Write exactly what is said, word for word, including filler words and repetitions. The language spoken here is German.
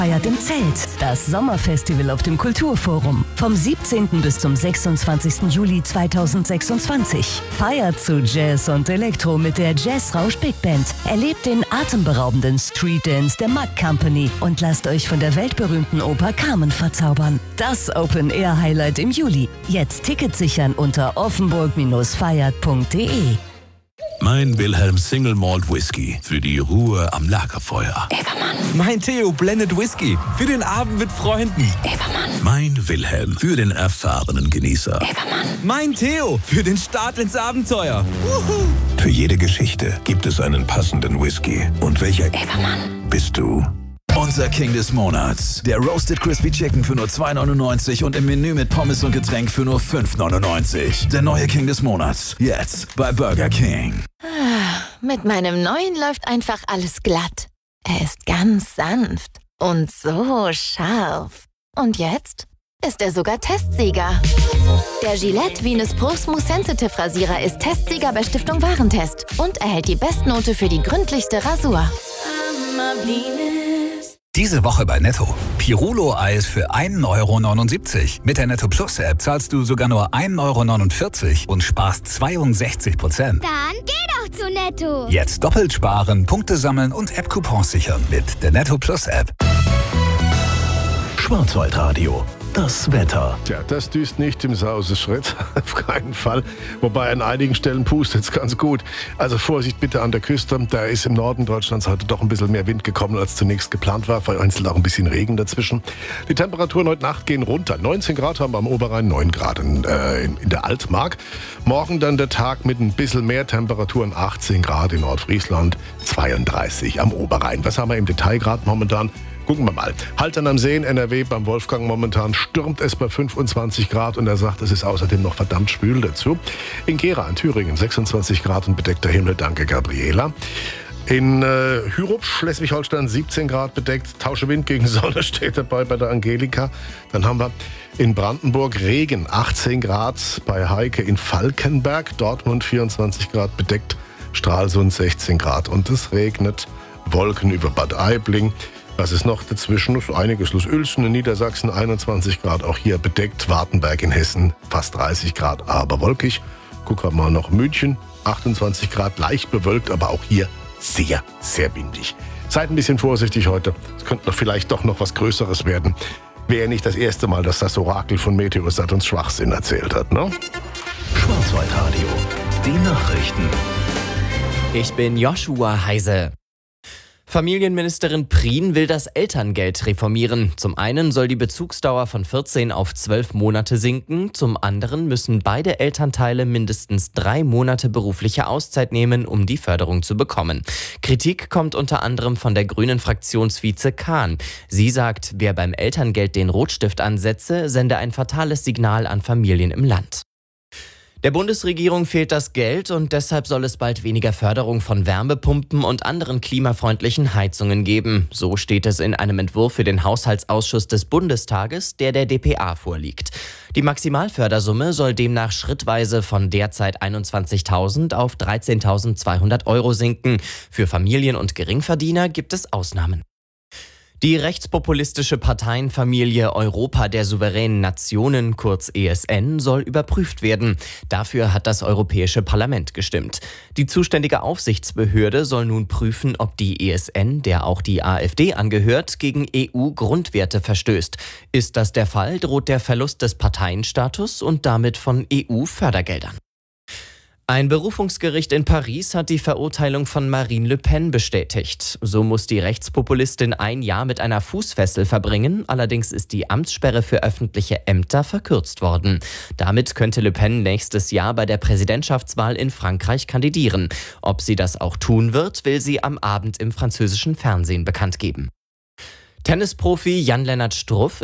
feiert im Zelt. Das Sommerfestival auf dem Kulturforum. Vom siebzehnten bis zum sechsundzwanzigsten Juli zweitausendsechsundzwanzig. Feiert zu Jazz und Elektro mit der Jazzrausch Big Band. Erlebt den atemberaubenden Street Dance der Mack Company und lasst euch von der weltberühmten Oper Carmen verzaubern. Das Open-Air-Highlight im Juli. Jetzt Tickets sichern unter offenburg feiert punkt de. Mein Wilhelm Single Malt Whisky für die Ruhe am Lagerfeuer. Evermann. Mein Theo Blended Whisky für den Abend mit Freunden. Evermann. Mein Wilhelm für den erfahrenen Genießer. Evermann. Mein Theo für den Start ins Abenteuer. Wuhu. Für jede Geschichte gibt es einen passenden Whisky. Und welcher Evermann bist du? Unser King des Monats. Der Roasted Crispy Chicken für nur zwei neunundneunzig und im Menü mit Pommes und Getränk für nur fünf neunundneunzig. Der neue King des Monats. Jetzt bei Burger King. Mit meinem neuen läuft einfach alles glatt. Er ist ganz sanft und so scharf. Und jetzt ist er sogar Testsieger. Der Gillette Venus Pro Smooth Sensitive Rasierer ist Testsieger bei Stiftung Warentest und erhält die Bestnote für die gründlichste Rasur. Diese Woche bei Netto. Pirulo-Eis für ein Euro neunundsiebzig. Mit der Netto Plus App zahlst du sogar nur ein Euro neunundvierzig und sparst zweiundsechzig Prozent. Dann geh doch zu Netto. Jetzt doppelt sparen, Punkte sammeln und App-Coupons sichern mit der Netto Plus App. Schwarzwaldradio. Das Wetter. Tja, das düst nicht im Sauseschritt, auf keinen Fall. Wobei an einigen Stellen pustet es ganz gut. Also Vorsicht bitte an der Küste. Da ist im Norden Deutschlands heute doch ein bisschen mehr Wind gekommen, als zunächst geplant war. Vereinzelt auch ein bisschen Regen dazwischen. Die Temperaturen heute Nacht gehen runter. neunzehn Grad haben wir am Oberrhein, neun Grad in, äh, in der Altmark. Morgen dann der Tag mit ein bisschen mehr Temperaturen, achtzehn Grad in Nordfriesland, zweiunddreißig am Oberrhein. Was haben wir im Detail gerade momentan? Gucken wir mal. Haltern am See in N R W beim Wolfgang momentan stürmt es bei fünfundzwanzig Grad und er sagt, es ist außerdem noch verdammt schwül dazu. In Gera in Thüringen sechsundzwanzig Grad und bedeckter Himmel, danke Gabriela. In äh, Hürupsch, Schleswig-Holstein siebzehn Grad bedeckt, Tauschewind gegen Sonne steht dabei bei der Angelika. Dann haben wir in Brandenburg Regen, achtzehn Grad bei Heike in Falkenberg, Dortmund vierundzwanzig Grad bedeckt, Stralsund sechzehn Grad und es regnet, Wolken über Bad Aibling. Was ist noch dazwischen? So einiges. Los-Uelzen in Niedersachsen einundzwanzig Grad, auch hier bedeckt. Wartenberg in Hessen fast dreißig Grad, aber wolkig. Gucken wir mal noch München, achtundzwanzig Grad, leicht bewölkt, aber auch hier sehr, sehr windig. Seid ein bisschen vorsichtig heute. Es könnte doch vielleicht doch noch was Größeres werden. Wäre nicht das erste Mal, dass das Orakel von Meteosat uns Schwachsinn erzählt hat, ne? Schwarzwaldradio. Die Nachrichten. Ich bin Joshua Heise. Familienministerin Prien will das Elterngeld reformieren. Zum einen soll die Bezugsdauer von vierzehn auf zwölf Monate sinken. Zum anderen müssen beide Elternteile mindestens drei Monate berufliche Auszeit nehmen, um die Förderung zu bekommen. Kritik kommt unter anderem von der grünen Fraktionsvize Kahn. Sie sagt, wer beim Elterngeld den Rotstift ansetze, sende ein fatales Signal an Familien im Land. Der Bundesregierung fehlt das Geld und deshalb soll es bald weniger Förderung von Wärmepumpen und anderen klimafreundlichen Heizungen geben. So steht es in einem Entwurf für den Haushaltsausschuss des Bundestages, der der D P A vorliegt. Die Maximalfördersumme soll demnach schrittweise von derzeit einundzwanzigtausend auf dreizehntausendzweihundert Euro sinken. Für Familien und Geringverdiener gibt es Ausnahmen. Die rechtspopulistische Parteienfamilie Europa der souveränen Nationen, kurz E S N, soll überprüft werden. Dafür hat das Europäische Parlament gestimmt. Die zuständige Aufsichtsbehörde soll nun prüfen, ob die E S N, der auch die AfD angehört, gegen E U-Grundwerte verstößt. Ist das der Fall, droht der Verlust des Parteienstatus und damit von E U-Fördergeldern. Ein Berufungsgericht in Paris hat die Verurteilung von Marine Le Pen bestätigt. So muss die Rechtspopulistin ein Jahr mit einer Fußfessel verbringen. Allerdings ist die Amtssperre für öffentliche Ämter verkürzt worden. Damit könnte Le Pen nächstes Jahr bei der Präsidentschaftswahl in Frankreich kandidieren. Ob sie das auch tun wird, will sie am Abend im französischen Fernsehen bekannt geben. Tennisprofi Jan-Lennart Struff